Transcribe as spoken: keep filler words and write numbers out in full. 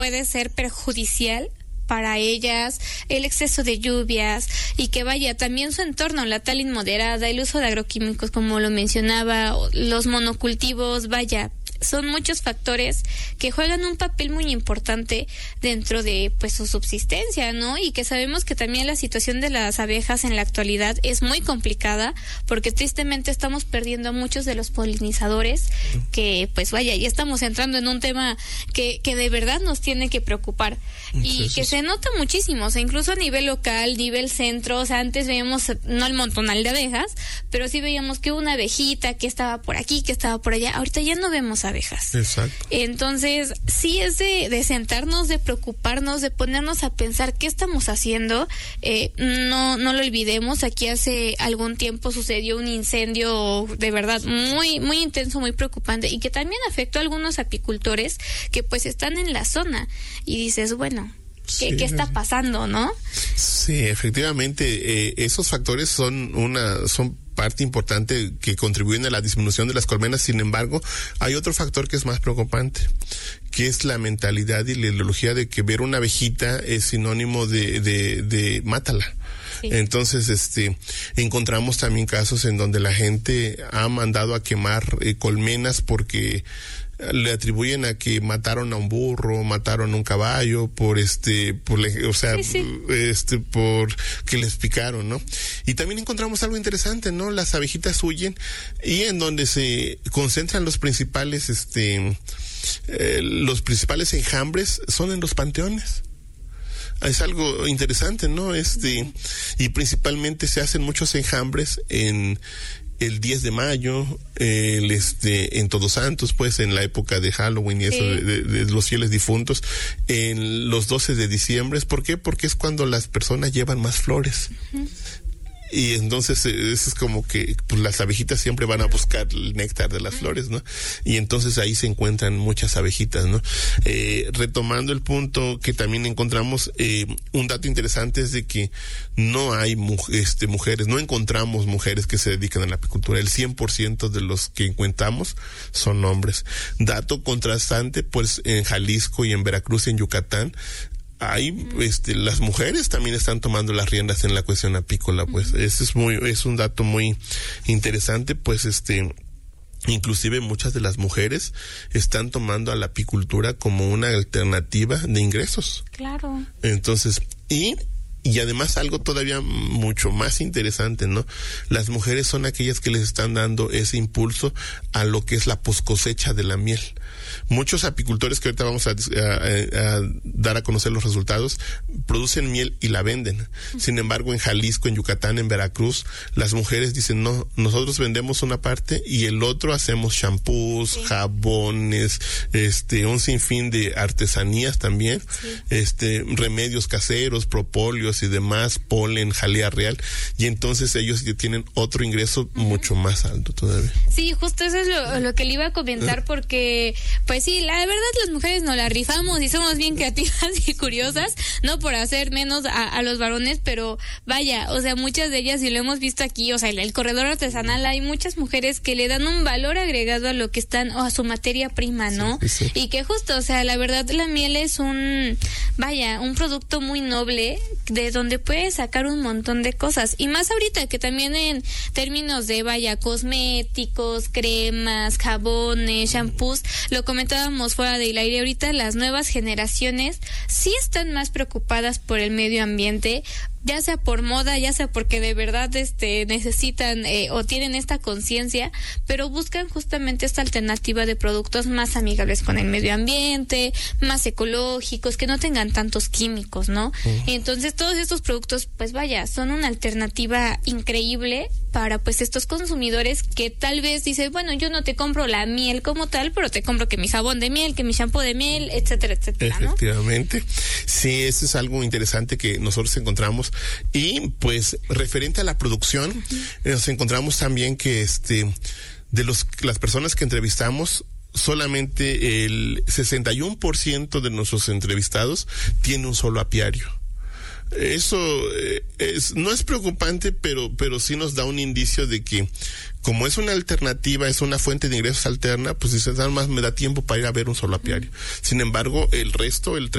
puede ser perjudicial para ellas, el exceso de lluvias y que vaya también su entorno, la tala inmoderada, el uso de agroquímicos como lo mencionaba, los monocultivos, vaya, son muchos factores que juegan un papel muy importante dentro de pues su subsistencia, ¿no? Y que sabemos que también la situación de las abejas en la actualidad es muy complicada porque tristemente estamos perdiendo a muchos de los polinizadores que pues vaya, ya estamos entrando en un tema que, que de verdad nos tiene que preocupar y que se nota muchísimo, o sea, incluso a nivel local, nivel centro, o sea, antes veíamos no el montonal de abejas, pero sí veíamos que una abejita que estaba por aquí, que estaba por allá, ahorita ya no vemos abejas. Exacto. Entonces, sí es de, de sentarnos, de preocuparnos, de ponernos a pensar qué estamos haciendo. Eh, no, no lo olvidemos, aquí hace algún tiempo sucedió un incendio de verdad muy, muy intenso, muy preocupante y que también afectó a algunos apicultores que pues están en la zona y dices, bueno, ¿Qué, sí. ¿Qué está pasando, no? Sí, efectivamente, eh, esos factores son una, son parte importante que contribuyen a la disminución de las colmenas. Sin embargo, hay otro factor que es más preocupante, que es la mentalidad y la ideología de que ver una abejita es sinónimo de, de, de mátala. Sí. Entonces, este, encontramos también casos en donde la gente ha mandado a quemar eh, colmenas porque le atribuyen a que mataron a un burro, mataron a un caballo por este, por, o sea, sí, sí. este, por que les picaron, ¿no? Y también encontramos algo interesante, ¿no? Las abejitas huyen y en donde se concentran los principales, este, eh, los principales enjambres son en los panteones. Es algo interesante, ¿no? Este, y principalmente se hacen muchos enjambres en el diez de mayo, el este, en Todos Santos, pues, en la época de Halloween y eso, sí. de, de, de los fieles difuntos, en los doce de diciembre. ¿Por qué? Porque es cuando las personas llevan más flores. Uh-huh. Y entonces eso es como que pues, las abejitas siempre van a buscar el néctar de las flores, ¿no? Y entonces ahí se encuentran muchas abejitas, ¿no? Eh, retomando el punto que también encontramos, eh, un dato interesante es de que no hay mu- este, mujeres, no encontramos mujeres que se dedican a la apicultura. El cien por ciento de los que encontramos son hombres. Dato contrastante, pues en Jalisco y en Veracruz y en Yucatán, hay, este, las mujeres también están tomando las riendas en la cuestión apícola, pues, uh-huh. Ese es muy, es un dato muy interesante, pues, este, inclusive muchas de las mujeres están tomando a la apicultura como una alternativa de ingresos. Claro. Entonces, y, y además algo todavía mucho más interesante, ¿no? Las mujeres son aquellas que les están dando ese impulso a lo que es la poscosecha de la miel. Muchos apicultores, que ahorita vamos a, a, a dar a conocer los resultados, producen miel y la venden. Sin embargo, en Jalisco, en Yucatán, en Veracruz, las mujeres dicen, no, nosotros vendemos una parte y el otro hacemos shampoos, sí. jabones, este, un sinfín de artesanías también, sí. este, remedios caseros, propóleos y demás, polen, jalea real, y entonces ellos tienen otro ingreso uh-huh. mucho más alto todavía. Sí, justo eso es lo, lo que le iba a comentar, porque pues sí, la verdad las mujeres nos la rifamos y somos bien creativas y curiosas, no por hacer menos a, a los varones, pero vaya, o sea, muchas de ellas, y lo hemos visto aquí, o sea, el, el corredor artesanal, hay muchas mujeres que le dan un valor agregado a lo que están, o a su materia prima, ¿no? Sí, sí, sí. Y que justo, o sea, la verdad la miel es un, vaya, un producto muy noble de donde puedes sacar un montón de cosas, y más ahorita que también en términos de, vaya, cosméticos, cremas, jabones, shampoos, lo comentábamos fuera del aire, ahorita las nuevas generaciones sí están más preocupadas por el medio ambiente, ya sea por moda, ya sea porque de verdad este necesitan eh, o tienen esta conciencia, pero buscan justamente esta alternativa de productos más amigables con el medio ambiente, más ecológicos, que no tengan tantos químicos, ¿no? Uh-huh. Entonces todos estos productos, pues vaya, son una alternativa increíble para pues estos consumidores que tal vez dicen, bueno, yo no te compro la miel como tal, pero te compro que mi jabón de miel, que mi shampoo de miel, etcétera, etcétera, ¿no? Efectivamente. Sí, eso es algo interesante que nosotros encontramos. Y pues referente a la producción, uh-huh. nos encontramos también que este de los las personas que entrevistamos, solamente el sesenta y uno por ciento de nuestros entrevistados tiene un solo apiario. Eso eh, es, no es preocupante, pero, pero sí nos da un indicio de que, como es una alternativa, es una fuente de ingresos alterna, pues dices, nada más me da tiempo para ir a ver un solo apiario. Sin embargo, el resto, el